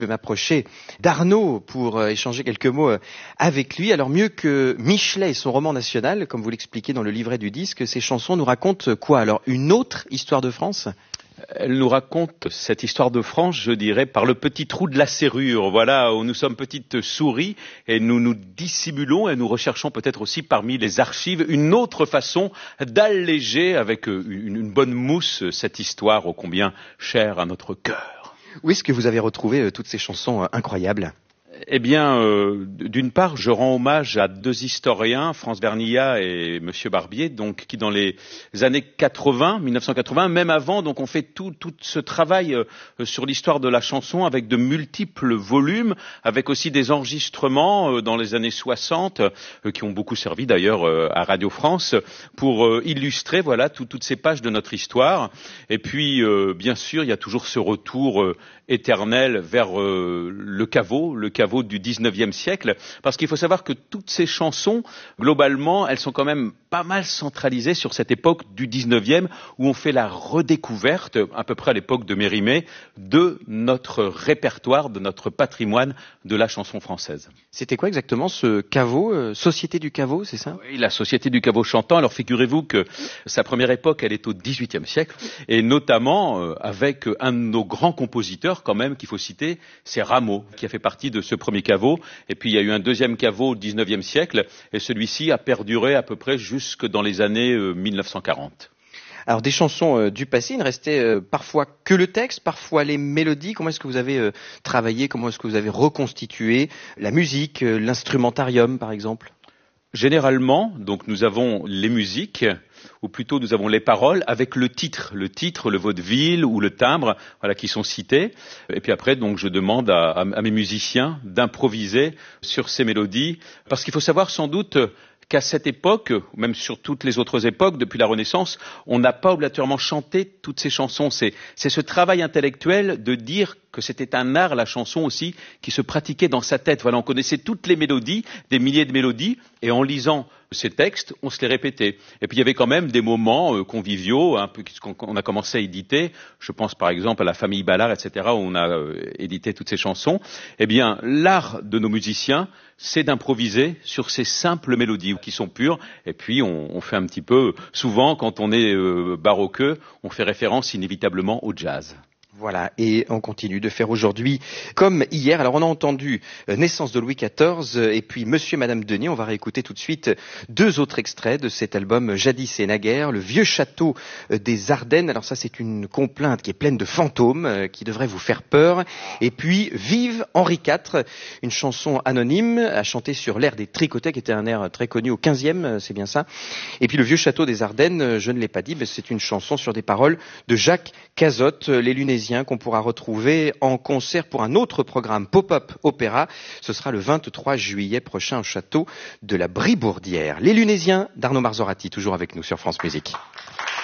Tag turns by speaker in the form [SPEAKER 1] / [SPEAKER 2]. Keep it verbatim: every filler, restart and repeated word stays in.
[SPEAKER 1] Je vais m'approcher d'Arnaud pour échanger quelques mots avec lui. Alors mieux que Michelet et son roman national, comme vous l'expliquez dans le livret du disque, ces chansons nous racontent quoi? Alors une autre histoire de France?
[SPEAKER 2] Elle nous raconte cette histoire de France, je dirais, par le petit trou de la serrure. Voilà, où nous sommes petites souris et nous nous dissimulons et nous recherchons peut-être aussi parmi les archives une autre façon d'alléger avec une bonne mousse cette histoire ô combien chère à notre cœur.
[SPEAKER 1] Où est-ce que vous avez retrouvé euh, toutes ces chansons euh, incroyables?
[SPEAKER 2] Eh bien, euh, d'une part, je rends hommage à deux historiens, France Vernillat et Monsieur Barbier, donc qui dans les années quatre-vingts, mille neuf cent quatre-vingts, même avant, donc on fait tout, tout ce travail euh, sur l'histoire de la chanson avec de multiples volumes, avec aussi des enregistrements euh, dans les années soixante, euh, qui ont beaucoup servi d'ailleurs euh, à Radio France pour euh, illustrer, voilà, tout, toutes ces pages de notre histoire. Et puis, euh, bien sûr, il y a toujours ce retour euh, éternel vers euh, le caveau, le caveau du dix-neuvième siècle, parce qu'il faut savoir que toutes ces chansons, globalement, elles sont quand même pas mal centralisées sur cette époque du dix-neuvième, où on fait la redécouverte, à peu près à l'époque de Mérimée, de notre répertoire, de notre patrimoine de la chanson française.
[SPEAKER 1] C'était quoi exactement ce caveau, euh, Société du caveau, c'est ça?
[SPEAKER 2] Oui, la Société du caveau chantant. Alors figurez-vous que sa première époque, elle est au dix-huitième siècle, et notamment euh, avec un de nos grands compositeurs, quand même, qu'il faut citer, c'est Rameau, qui a fait partie de ce premier caveau. Et puis il y a eu un deuxième caveau au dix-neuvième siècle, et celui-ci a perduré à peu près jusque dans les années euh, mille neuf cent quarante.
[SPEAKER 1] Alors des chansons euh, du passé, il ne restait euh, parfois que le texte, parfois les mélodies. Comment est-ce que vous avez euh, travaillé, comment est-ce que vous avez reconstitué la musique, euh, l'instrumentarium par exemple?
[SPEAKER 2] Généralement, donc nous avons les musiques, ou plutôt nous avons les paroles avec le titre, le titre, le vaudeville ou le timbre, voilà, qui sont cités. Et puis après, donc je demande à, à, à mes musiciens d'improviser sur ces mélodies, parce qu'il faut savoir sans doute qu'à cette époque, même sur toutes les autres époques, depuis la Renaissance, on n'a pas obligatoirement chanté toutes ces chansons. C'est, c'est ce travail intellectuel de dire que c'était un art, la chanson aussi, qui se pratiquait dans sa tête. Voilà, on connaissait toutes les mélodies, des milliers de mélodies, et en lisant ces textes, on se les répétait. Et puis il y avait quand même des moments euh, conviviaux, un peu qu'on a commencé à éditer. Je pense par exemple à la famille Ballard, et cetera, où on a euh, édité toutes ces chansons. Eh bien, l'art de nos musiciens, c'est d'improviser sur ces simples mélodies qui sont pures. Et puis on, on fait un petit peu, souvent quand on est euh, baroqueux, on fait référence inévitablement au jazz.
[SPEAKER 1] Voilà, et on continue de faire aujourd'hui comme hier. Alors on a entendu euh, Naissance de Louis quatorze euh, et puis Monsieur et Madame Denier. On va réécouter tout de suite deux autres extraits de cet album Jadis et naguère, le vieux château euh, des Ardennes. Alors ça c'est une complainte qui est pleine de fantômes, euh, qui devrait vous faire peur. Et puis Vive Henri quatre, une chanson anonyme à chanter sur l'air des Tricotés, qui était un air très connu au quinzième, euh, c'est bien ça. Et puis le vieux château des Ardennes, euh, je ne l'ai pas dit, mais c'est une chanson sur des paroles de Jacques Cazotte, euh, les Lunésiens, qu'on pourra retrouver en concert pour un autre programme Pop-up Opéra. Ce sera le vingt-trois juillet prochain au château de la Bribourdière. Les Lunésiens d'Arnaud Marzorati, toujours avec nous sur France Musique.